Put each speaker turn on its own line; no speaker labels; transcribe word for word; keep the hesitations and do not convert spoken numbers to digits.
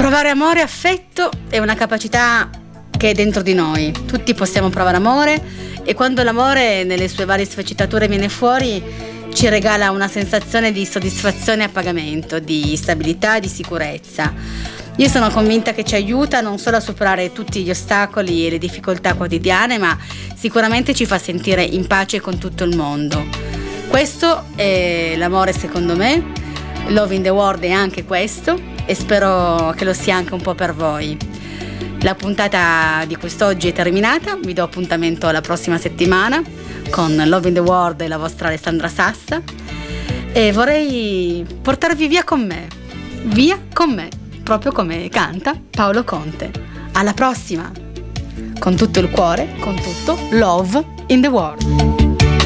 Provare amore e affetto è una capacità che è dentro di noi. Tutti possiamo provare amore, e quando l'amore nelle sue varie sfaccettature viene fuori ci regala una sensazione di soddisfazione e appagamento, di stabilità e di sicurezza. Io sono convinta che ci aiuta non solo a superare tutti gli ostacoli e le difficoltà quotidiane, ma sicuramente ci fa sentire in pace con tutto il mondo. Questo è l'amore, secondo me. Love in the World è anche questo, e spero che lo sia anche un po' per voi. La puntata di quest'oggi è terminata, vi do appuntamento alla prossima settimana con Love in the World e la vostra Alessandra Sassa, e vorrei portarvi via con me, via con me, proprio come canta Paolo Conte. Alla prossima, con tutto il cuore, con tutto Love in the World.